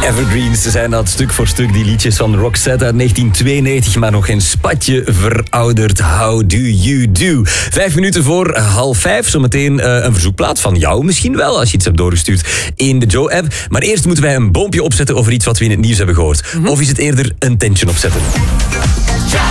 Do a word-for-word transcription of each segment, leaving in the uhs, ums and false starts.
Evergreens zijn dat stuk voor stuk, die liedjes van Roxette uit negentien tweeënnegentig, maar nog geen spatje verouderd. How do you do? Vijf minuten voor half vijf, zometeen uh, een verzoekplaat van jou misschien wel, als je iets hebt doorgestuurd in de Joe-app. Maar eerst moeten wij een boompje opzetten over iets wat we in het nieuws hebben gehoord. Mm-hmm. Of is het eerder een tentje opzetten? Ja,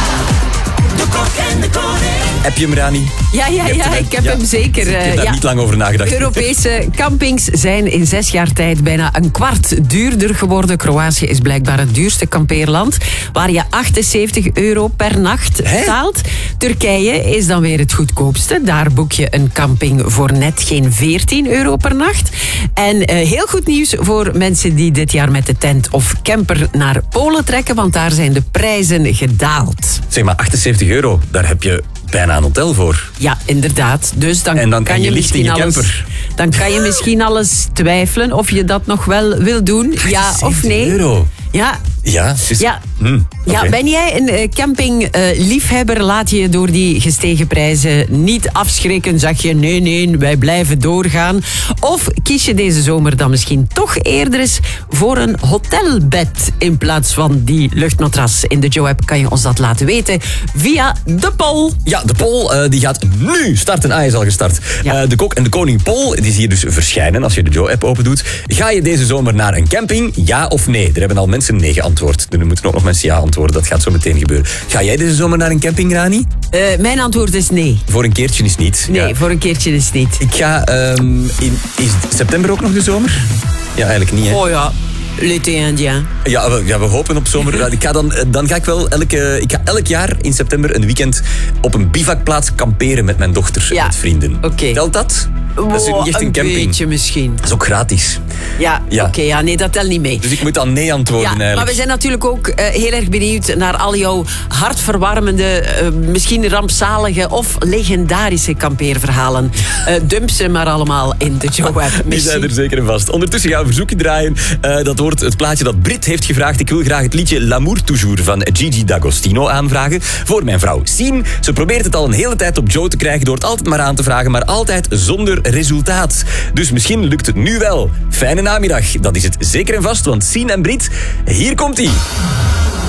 de kok en de koning. Heb je hem, Rani? Ja, ja, ja, ik heb ja. hem zeker. Ik heb daar ja. niet lang over nagedacht. Europese campings zijn in zes jaar tijd bijna een kwart duurder geworden. Kroatië is blijkbaar het duurste kampeerland, waar je achtenzeventig euro per nacht betaalt. Turkije is dan weer het goedkoopste. Daar boek je een camping voor net geen veertien euro per nacht. En uh, heel goed nieuws voor mensen die dit jaar met de tent of camper naar Polen trekken, want daar zijn de prijzen gedaald. Zeg maar, achtenzeventig euro, daar heb je bijna een hotel voor. Ja, inderdaad. Dus dan, en dan kan je, je ligt in je camper. Alles, dan kan je misschien alles twijfelen of je dat nog wel wil doen. Ja of nee. Euro. Ja. Ja, dus, ja. Hmm, okay. ja, ben jij een uh, campingliefhebber? Uh, Laat je door die gestegen prijzen niet afschrikken. Zeg je nee, nee, wij blijven doorgaan. Of kies je deze zomer dan misschien toch eerder eens voor een hotelbed in plaats van die luchtmatras? In de Joe-app kan je ons dat laten weten via de poll. Ja, de poll uh, die gaat nu starten. Ah, hij is al gestart. Ja. Uh, de kok en de koning poll, die zie je dus verschijnen als je de Joe-app open doet. Ga je deze zomer naar een camping? Ja of nee? Er hebben al mensen nee geantwoord. Er moeten ook nog mensen ja antwoorden. Dat gaat zo meteen gebeuren. Ga jij deze zomer naar een camping, Rani? Uh, mijn antwoord is nee. Voor een keertje is niet. Nee, ja. voor een keertje is niet. Ik ga... Um, in, is september ook nog de zomer? Ja, eigenlijk niet, hè? Oh ja. L'été indien. Ja we, ja, we hopen op zomer. Ik ga dan, dan ga ik wel elke, ik ga elk jaar in september een weekend op een bivakplaats kamperen met mijn dochter en ja. met vrienden. Okay. Telt dat? Dat is oh, niet echt een, een camping. Een beetje misschien. Dat is ook gratis. Ja, ja. oké, okay, ja, nee, dat telt niet mee. Dus ik moet dan nee antwoorden ja, eigenlijk. Maar we zijn natuurlijk ook uh, heel erg benieuwd naar al jouw hartverwarmende, uh, misschien rampzalige of legendarische kampeerverhalen. Uh, dump ze maar allemaal in de Joe-app. Die zijn er zeker en vast. Ondertussen gaan we een verzoekje draaien. Uh, dat wordt het plaatje dat Brit heeft gevraagd. Ik wil graag het liedje L'amour toujours van Gigi D'Agostino aanvragen voor mijn vrouw Sien. Ze probeert het al een hele tijd op Joe te krijgen door het altijd maar aan te vragen, maar altijd zonder resultaat. Dus misschien lukt het nu wel. Fijne namiddag. Dat is het zeker en vast, want Sien en Brit, hier komt-ie.